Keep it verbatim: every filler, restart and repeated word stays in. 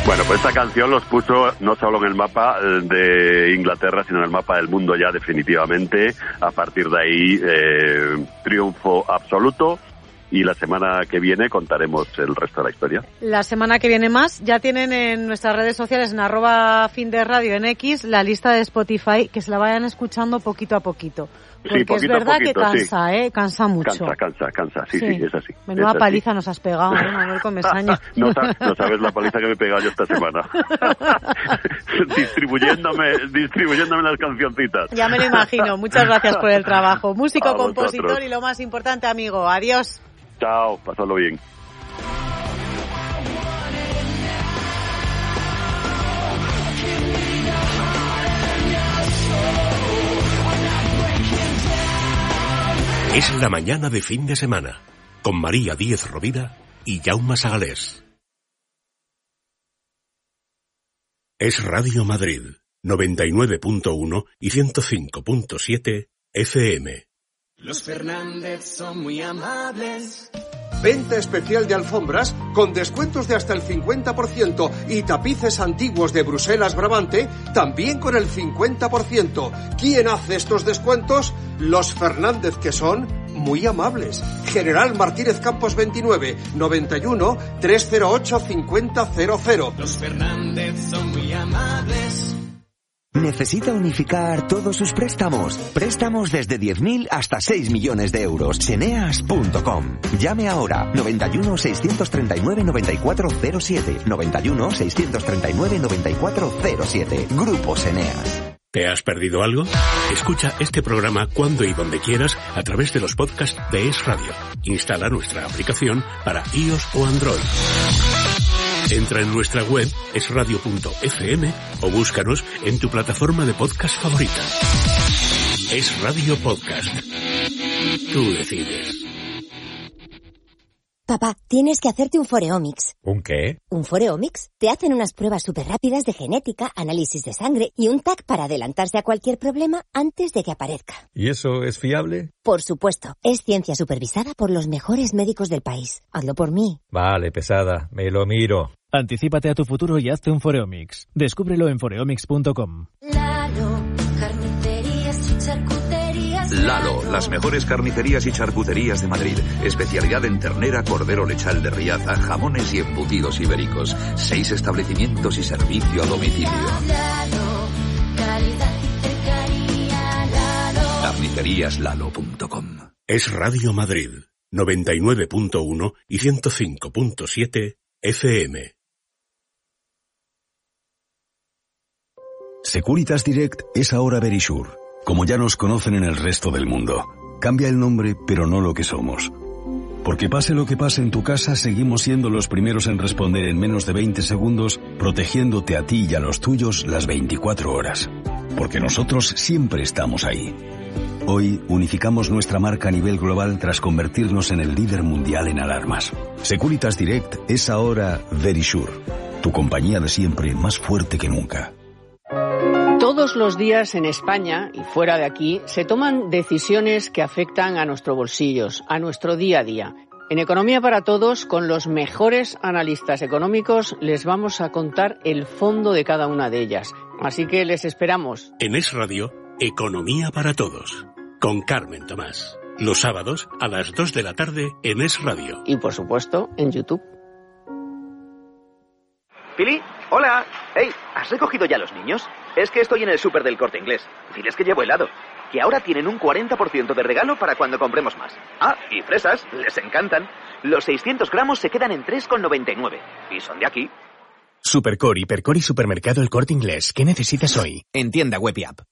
Bueno, pues esta canción los puso no solo en el mapa de Inglaterra, sino en el mapa del mundo ya definitivamente. A partir de ahí, eh, triunfo absoluto. Y la semana que viene contaremos el resto de la historia. La semana que viene más. Ya tienen en nuestras redes sociales, en arroba fin de radio en X, la lista de Spotify, que se la vayan escuchando poquito a poquito. Porque sí, poquito es verdad poquito, que cansa, sí. ¿eh? Cansa mucho. Cansa, cansa, cansa. Sí, sí, sí es así. Menuda es así. paliza nos has pegado, ¿eh, Manuel Comesaña? no, no sabes la paliza que me he pegado yo esta semana. distribuyéndome, distribuyéndome las cancioncitas. Ya me lo imagino. Muchas gracias por el trabajo. Músico, a compositor vosotros. Y lo más importante, amigo. Adiós. Chao, pasadlo bien. Es la mañana de fin de semana, con María Díez Rovira y Jaume Sagalés. Es Radio Madrid, noventa y nueve punto uno y ciento cinco punto siete F M. Los Fernández son muy amables. Venta especial de alfombras con descuentos de hasta el cincuenta por ciento y tapices antiguos de Bruselas Brabante también con el cincuenta por ciento. ¿Quién hace estos descuentos? Los Fernández, que son muy amables. General Martínez Campos veintinueve, noventa y uno, trescientos ocho, cincuenta cero cero. Los Fernández son muy amables. ¿Necesita unificar todos sus préstamos? Préstamos desde diez mil hasta seis millones de euros. Seneas punto com. Llame ahora. noventa y uno, seiscientos treinta y nueve, noventa y cuatro cero siete. noventa y uno, seiscientos treinta y nueve, noventa y cuatro cero siete. Grupo Seneas. ¿Te has perdido algo? Escucha este programa cuando y donde quieras a través de los podcasts de Es Radio. Instala nuestra aplicación para iOS o Android. Entra en nuestra web es radio punto f m o búscanos en tu plataforma de podcast favorita. Es Radio Podcast. Tú decides. Papá, tienes que hacerte un Foreomics. ¿Un qué? ¿Un Foreomics? Te hacen unas pruebas súper rápidas de genética, análisis de sangre y un T A C para adelantarse a cualquier problema antes de que aparezca. ¿Y eso es fiable? Por supuesto. Es ciencia supervisada por los mejores médicos del país. Hazlo por mí. Vale, pesada. Me lo miro. Anticípate a tu futuro y hazte un Foreomics. Descúbrelo en foreomics punto com. Lalo, carnicerías y charcuterías. Lalo, las mejores carnicerías y charcuterías de Madrid. Especialidad en ternera, cordero lechal de Riaza, jamones y embutidos ibéricos. Seis establecimientos y servicio a domicilio. Lalo, calidad y cercanía. Lalo. carnicerías lalo punto com. Es Radio Madrid, noventa y nueve punto uno y ciento cinco punto siete F M. Securitas Direct es ahora Verisure, como ya nos conocen en el resto del mundo. Cambia el nombre, pero no lo que somos. Porque pase lo que pase en tu casa, seguimos siendo los primeros en responder en menos de veinte segundos, protegiéndote a ti y a los tuyos las veinticuatro horas. Porque nosotros siempre estamos ahí. Hoy unificamos nuestra marca a nivel global tras convertirnos en el líder mundial en alarmas. Securitas Direct es ahora Verisure, tu compañía de siempre más fuerte que nunca. Todos los días en España y fuera de aquí se toman decisiones que afectan a nuestros bolsillos, a nuestro día a día. En Economía para Todos, con los mejores analistas económicos, les vamos a contar el fondo de cada una de ellas. Así que les esperamos. En Es Radio, Economía para Todos, con Carmen Tomás. Los sábados a las dos de la tarde en Es Radio. Y por supuesto, en YouTube. Pili, hola. Hey, ¿has recogido ya a los niños? Es que estoy en el súper del Corte Inglés. Diles que llevo helado. Que ahora tienen un cuarenta por ciento de regalo para cuando compremos más. Ah, y fresas, les encantan. Los seiscientos gramos se quedan en tres con noventa y nueve. Y son de aquí. Supercore, Hipercore y Supermercado El Corte Inglés. ¿Qué necesitas hoy? En tienda web y app.